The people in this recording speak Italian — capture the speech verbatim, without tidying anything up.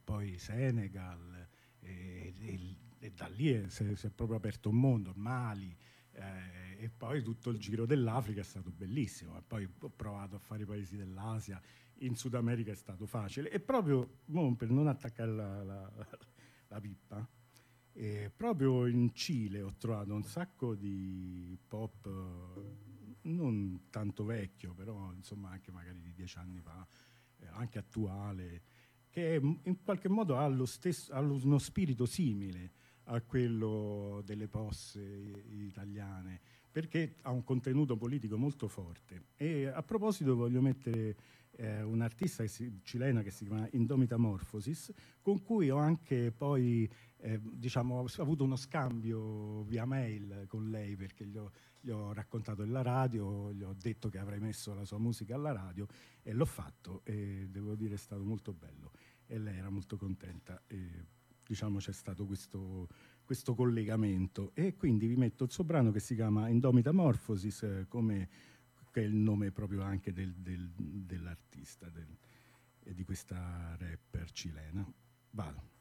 poi Senegal, e, e, e da lì è, si, è, si è proprio aperto un mondo, Mali, eh, e poi tutto il giro dell'Africa è stato bellissimo, e poi ho provato a fare i paesi dell'Asia, in Sud America è stato facile, e proprio boh, per non attaccare la, la, la pippa, e proprio in Cile ho trovato un sacco di pop, non tanto vecchio, però insomma anche magari di dieci anni fa, eh, anche attuale, che in qualche modo ha, lo stesso, ha uno spirito simile a quello delle posse italiane, perché ha un contenuto politico molto forte. E a proposito voglio mettere eh, un'artista che si, cilena che si chiama Indomita Morphosis, con cui ho anche poi eh, diciamo, ho avuto uno scambio via mail con lei, perché gli ho, gli ho raccontato della radio, gli ho detto che avrei messo la sua musica alla radio, e l'ho fatto, e devo dire è stato molto bello, e lei era molto contenta, e diciamo c'è stato questo, questo collegamento. E quindi vi metto il suo brano che si chiama Indomita Morphosis, eh, come, che è il nome proprio anche del, del, dell'artista del, e di questa rapper cilena. Vado.